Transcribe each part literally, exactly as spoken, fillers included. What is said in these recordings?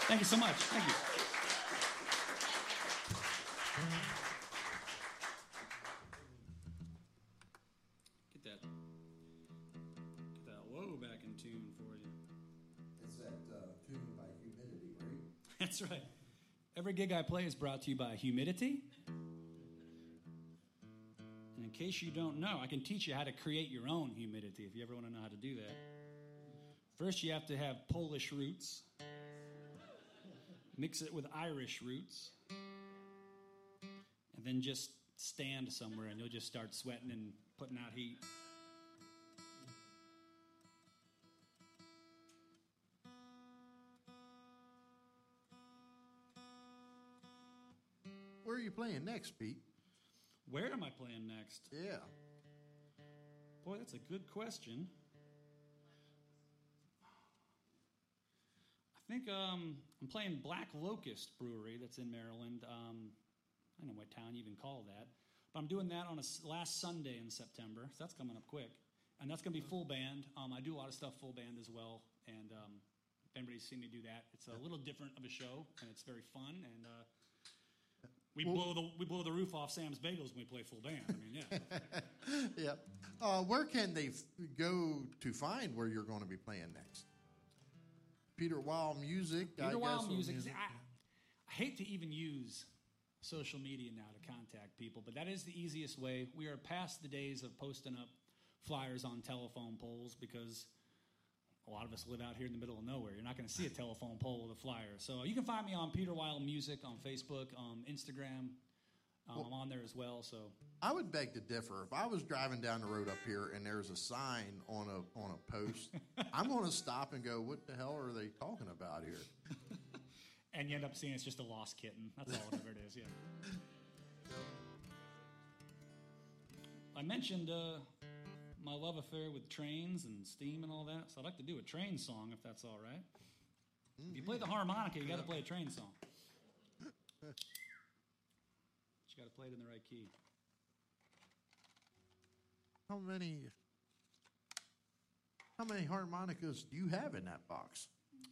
Thank you so much. Thank you. Get that, get that low back in tune for you. It's that uh, tune by Humidity, right? That's right. Every gig I play is brought to you by Humidity. And in case you don't know, I can teach you how to create your own humidity if you ever want to know how to do that. First, you have to have Polish roots. Mix it with Irish roots. And then just stand somewhere and you'll just start sweating and putting out heat. Where are you playing next, Pete? Where am I playing next? Yeah. Boy, that's a good question. I think um, I'm playing Black Locust Brewery that's in Maryland. Um, I don't know what town you even call that. But I'm doing that on a s- last Sunday in September, so that's coming up quick. And that's going to be full band. Um, I do a lot of stuff full band as well. And um, if anybody's seen me do that, it's a little different of a show, and it's very fun. And uh, we, Well- blow the, we blow the roof off Sam's Bagels when we play full band. I mean, yeah. Yeah. Uh, where can they f- go to find where you're going to be playing next? Peter Wild Music. I Peter Wild guess, or Music. I, I hate to even use social media now to contact people, but that is the easiest way. We are past the days of posting up flyers on telephone poles because a lot of us live out here in the middle of nowhere. You're not going to see a telephone pole with a flyer. So you can find me on Peter Wild Music on Facebook, um, Instagram. Um, Well- I'm on there as well. So I would beg to differ. If I was driving down the road up here and there's a sign on a on a post, I'm going to stop and go, "What the hell are they talking about here?" and you end up seeing it's just a lost kitten. That's all whatever it is. Yeah. I mentioned uh, my love affair with trains and steam and all that, so I'd like to do a train song if that's all right. If you play the harmonica, you got to play a train song. But you got to play it in the right key. How many how many harmonicas do you have in that box?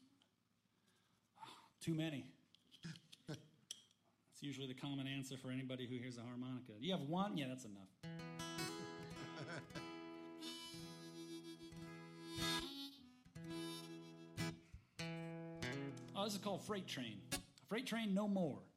Too many. That's usually the common answer for anybody who hears a harmonica. You have one? Yeah, that's enough. Oh, this is called Freight Train. Freight Train No More.